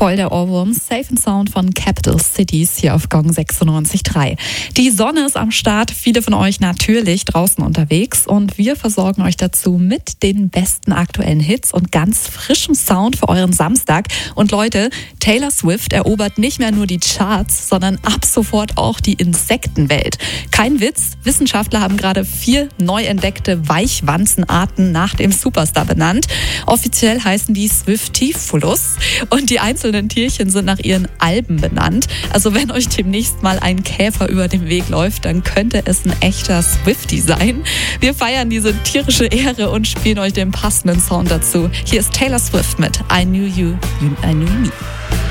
Voll der Ohrwurm, Safe and Sound von Capital Cities hier auf Gong 96.3. Die Sonne ist am Start, viele von euch natürlich draußen unterwegs und wir versorgen euch dazu mit den besten aktuellen Hits und ganz frischem Sound für euren Samstag. Und Leute, Taylor Swift erobert nicht mehr nur die Charts, sondern ab sofort auch die Insektenwelt. Kein Witz, Wissenschaftler haben gerade 4 neu entdeckte Weichwanzenarten nach dem Superstar benannt. Offiziell heißen die Swiftifulus und die einzelnen Tierchen sind nach ihren Alben benannt. Also wenn euch demnächst mal ein Käfer über den Weg läuft, dann könnte es ein echter Swiftie sein. Wir feiern diese tierische Ehre und spielen euch den passenden Sound dazu. Hier ist Taylor Swift mit I Knew You, I Knew Me.